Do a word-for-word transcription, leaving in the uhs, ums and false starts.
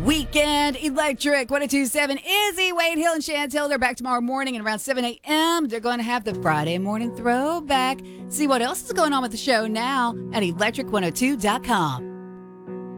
Weekend Electric one oh two point seven. Izzy, Wade Hill, and Chantel. They're back tomorrow morning and around seven a.m. They're going to have the Friday morning throwback. See what else is going on with the show now at electric one oh two dot com.